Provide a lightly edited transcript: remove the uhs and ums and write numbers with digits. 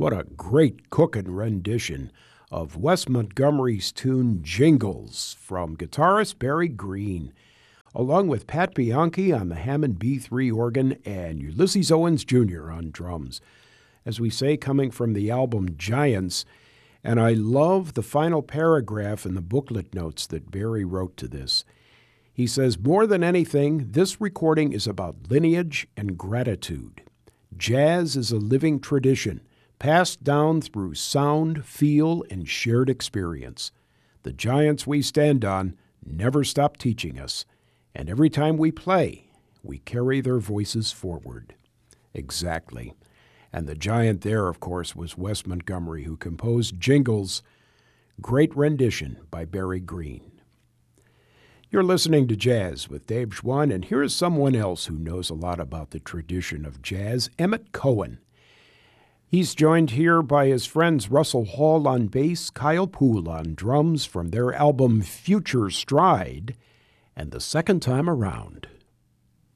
What a great cooking rendition of Wes Montgomery's tune Jingles from guitarist Barry Green, along with Pat Bianchi on the Hammond B3 organ and Ulysses Owens Jr. on drums. As we say, coming from the album Giants, and I love the final paragraph in the booklet notes that Barry wrote to this. He says, "More than anything, this recording is about lineage and gratitude. Jazz is a living tradition, passed down through sound, feel, and shared experience. The giants we stand on never stop teaching us, and every time we play, we carry their voices forward." Exactly. And the giant there, of course, was Wes Montgomery, who composed Jingles, great rendition by Barry Green. You're listening to Jazz with Dave Schwann, and here's someone else who knows a lot about the tradition of jazz, Emmett Cohen. He's joined here by his friends Russell Hall on bass, Kyle Poole on drums from their album Future Stride, and The Second Time Around.